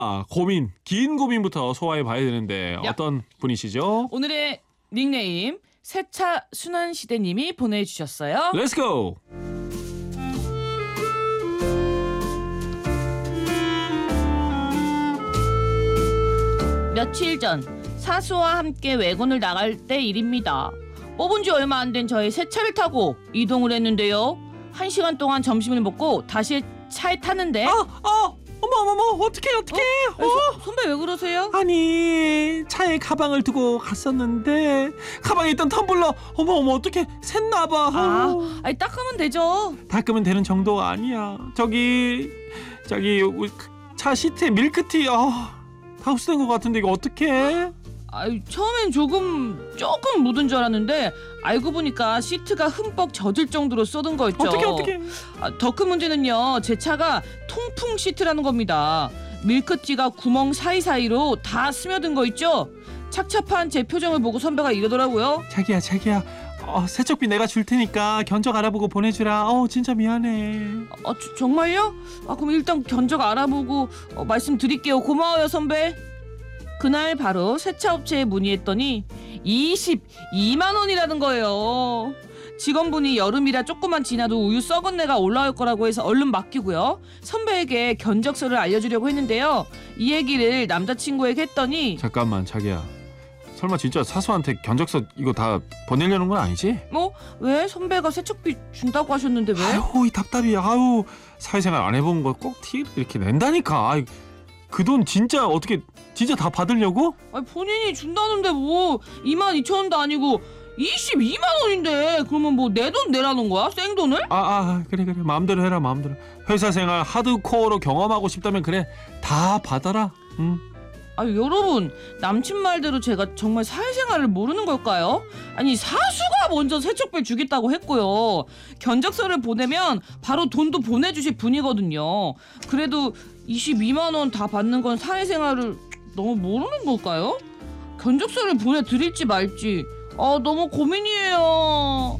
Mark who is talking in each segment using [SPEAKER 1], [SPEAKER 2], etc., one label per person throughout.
[SPEAKER 1] 긴 고민부터 소화해 봐야 되는데
[SPEAKER 2] 야.
[SPEAKER 1] 어떤 분이시죠?
[SPEAKER 2] 오늘의 닉네임 세차 순환시대님이 보내주셨어요.
[SPEAKER 1] Let's go.
[SPEAKER 2] 며칠 전 사수와 함께 외근을 나갈 때 일입니다. 뽑은 지 얼마 안 된 저의 새 차를 타고 이동을 했는데요. 1시간 동안 점심을 먹고 다시 차에 탔는데
[SPEAKER 1] 어머 어떡해
[SPEAKER 2] 선배 왜 그러세요?
[SPEAKER 1] 아니 차에 가방을 두고 갔었는데 가방에 있던 텀블러 어머 어떡해 샜나봐.
[SPEAKER 2] 아니 닦으면 되죠.
[SPEAKER 1] 닦으면 되는 정도가 아니야. 저기 차 시트에 밀크티 다 흡수된 것 같은데 이거 어떡해?
[SPEAKER 2] 처음엔 조금 묻은 줄 알았는데 알고 보니까 시트가 흠뻑 젖을 정도로 쏟은 거였죠.
[SPEAKER 1] 어떡해
[SPEAKER 2] 더 큰 문제는요, 제 차가 통풍 시트라는 겁니다. 밀크티가 구멍 사이사이로 다 스며든 거 있죠. 착잡한 제 표정을 보고 선배가 이러더라고요.
[SPEAKER 1] 자기야 세척비 내가 줄 테니까 견적 알아보고 보내주라. 진짜 미안해.
[SPEAKER 2] 정말요? 그럼 일단 견적 알아보고 말씀드릴게요. 고마워요, 선배. 그날 바로 세차업체에 문의했더니 22만 원이라는 거예요. 직원분이 여름이라 조금만 지나도 우유 썩은 내가 올라올 거라고 해서 얼른 맡기고요. 선배에게 견적서를 알려주려고 했는데요. 이 얘기를 남자친구에게 했더니
[SPEAKER 1] 잠깐만 자기야, 설마 진짜 사수한테 견적서 이거 다 보내려는 건 아니지?
[SPEAKER 2] 왜? 선배가 세척비 준다고 하셨는데 왜?
[SPEAKER 1] 아유 이 답답이. 사회생활 안 해본 거 꼭 티 이렇게 낸다니까. 그 돈 진짜 어떻게 진짜 다 받으려고?
[SPEAKER 2] 본인이 준다는데 뭐 22,000원도 아니고 22만 원인데 그러면 뭐 내 돈 내라는 거야? 생돈을?
[SPEAKER 1] 그래 마음대로 해라. 마음대로. 회사 생활 하드코어로 경험하고 싶다면 그래 다 받아라.
[SPEAKER 2] 여러분, 남친 말대로 제가 정말 사회생활을 모르는 걸까요? 아니 사수가 먼저 세척비 주겠다고 했고요. 견적서를 보내면 바로 돈도 보내주실 분이거든요. 그래도 22만 원 다 받는 건 사회생활을 너무 모르는 걸까요? 견적서를 보내드릴지 말지 너무 고민이에요.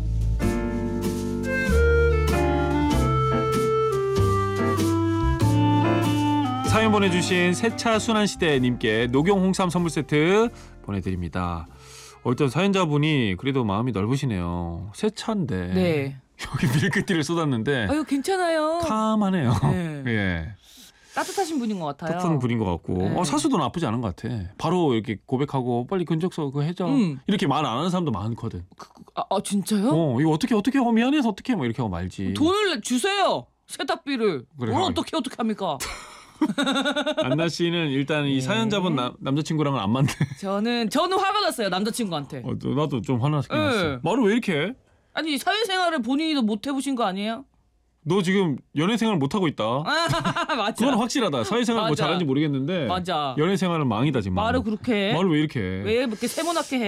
[SPEAKER 1] 사연 보내주신 세차 순환시대님께 녹용 홍삼 선물 세트 보내드립니다. 일단 사연자분이 그래도 마음이 넓으시네요. 새 차인데
[SPEAKER 2] 네.
[SPEAKER 1] 여기 밀크티를 쏟았는데
[SPEAKER 2] 괜찮아요.
[SPEAKER 1] 캄하네요.
[SPEAKER 2] 네.
[SPEAKER 1] 예.
[SPEAKER 2] 따뜻하신 분인 것 같아요.
[SPEAKER 1] 따뜻한 분인 것 같고
[SPEAKER 2] 네.
[SPEAKER 1] 사수도 나쁘지 않은 것 같아. 바로 이렇게 고백하고 빨리 견적서 그거 해줘. 이렇게 말 안 하는 사람도 많거든.
[SPEAKER 2] 진짜요?
[SPEAKER 1] 이거 어떻게 미안해서 어떻게 뭐 이렇게 하고 말지.
[SPEAKER 2] 돈을 주세요. 세탁비를.
[SPEAKER 1] 그래,
[SPEAKER 2] 뭘 어떻게 합니까?
[SPEAKER 1] 안나 씨는 일단 이 사연자분 남자친구랑은 안 맞네.
[SPEAKER 2] 저는 화가 났어요, 남자친구한테.
[SPEAKER 1] 나도 좀 화났긴 했어. 말을 왜 이렇게 해?
[SPEAKER 2] 아니 사회생활을 본인이도 못 해보신 거 아니에요?
[SPEAKER 1] 너 지금 연애생활 못하고 있다.
[SPEAKER 2] 맞아.
[SPEAKER 1] 그건 확실하다. 사회생활 뭐 잘하는지 모르겠는데
[SPEAKER 2] 맞아.
[SPEAKER 1] 연애생활은 망이다 지금.
[SPEAKER 2] 말을 그렇게 해?
[SPEAKER 1] 말을 왜 이렇게 해?
[SPEAKER 2] 왜 이렇게 세모나게 해?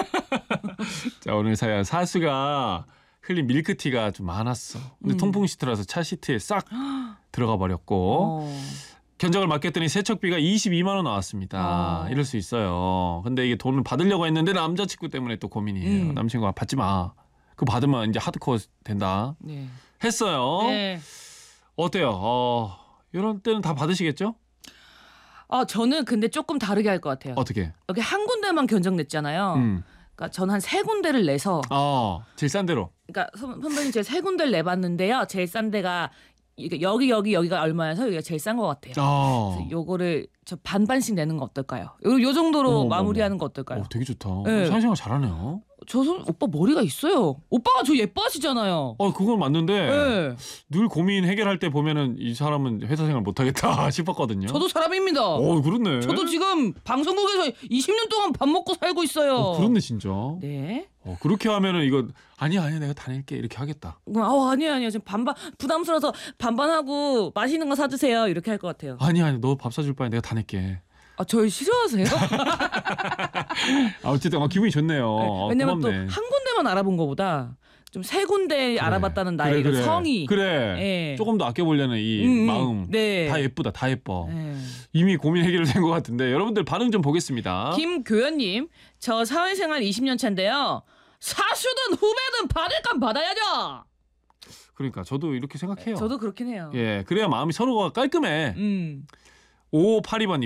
[SPEAKER 1] 자, 오늘 사연 사수가 흘린 밀크티가 좀 많았어. 근데 통풍 시트라서 차 시트에 싹 들어가 버렸고 견적을 맡겼더니 세척비가 22만 원 나왔습니다. 이럴 수 있어요. 근데 이게 돈을 받으려고 했는데 남자친구 때문에 또 고민이에요. 남친구가 받지 마. 그거 받으면 이제 하드코어 된다.
[SPEAKER 2] 네.
[SPEAKER 1] 했어요.
[SPEAKER 2] 네.
[SPEAKER 1] 어때요? 이런 때는 다 받으시겠죠?
[SPEAKER 2] 저는 근데 조금 다르게 할 것 같아요.
[SPEAKER 1] 어떻게?
[SPEAKER 2] 여기 한 군데만 견적 냈잖아요. 그러니까 전 한 3군데를 내서.
[SPEAKER 1] 제일 싼 데로.
[SPEAKER 2] 그러니까 선배님 제가 3군데를 내봤는데요. 제일 싼 데가 여기가 얼마여서 여기가 제일 싼 것 같아요. 그래서 요거를 저 반반씩 내는 거 어떨까요? 요 정도로 마무리하는 거 어떨까요?
[SPEAKER 1] 되게 좋다.
[SPEAKER 2] 네.
[SPEAKER 1] 사회생활 잘하네요.
[SPEAKER 2] 오빠 머리가 있어요. 오빠가 저 예뻐하시잖아요.
[SPEAKER 1] 그건 맞는데
[SPEAKER 2] 네.
[SPEAKER 1] 늘 고민 해결할 때 보면은 이 사람은 회사 생활 못하겠다 싶었거든요.
[SPEAKER 2] 저도 사람입니다.
[SPEAKER 1] 그렇네.
[SPEAKER 2] 저도 지금 방송국에서 20년 동안 밥 먹고 살고 있어요.
[SPEAKER 1] 그렇네 진짜.
[SPEAKER 2] 네.
[SPEAKER 1] 그렇게 하면은 이거 아니야 내가 다 낼게 이렇게 하겠다.
[SPEAKER 2] 아니야 지금 반반 부담스러워서 반반하고 맛있는 거 사주세요 이렇게 할 것 같아요.
[SPEAKER 1] 아니야 너 밥 사줄 바에 내가 다 낼게.
[SPEAKER 2] 저를 싫어하세요?
[SPEAKER 1] 어쨌든 기분이 좋네요.
[SPEAKER 2] 네, 왜냐면 또
[SPEAKER 1] 고맙네.
[SPEAKER 2] 한 군데만 알아본 거보다 좀 3군데 알아봤다는 나의
[SPEAKER 1] 그래.
[SPEAKER 2] 성의.
[SPEAKER 1] 그래.
[SPEAKER 2] 네.
[SPEAKER 1] 조금 더 아껴보려는 이 마음.
[SPEAKER 2] 네.
[SPEAKER 1] 다 예쁘다. 다 예뻐.
[SPEAKER 2] 네.
[SPEAKER 1] 이미 고민 해결된 것 같은데 여러분들 반응 좀 보겠습니다.
[SPEAKER 2] 김교현님, 저 사회생활 20년 차인데요. 사수든 후배든 받을 건 받아야죠.
[SPEAKER 1] 그러니까 저도 이렇게 생각해요.
[SPEAKER 2] 저도 그렇긴 해요.
[SPEAKER 1] 그래야 마음이 서로가 깔끔해. 5582번님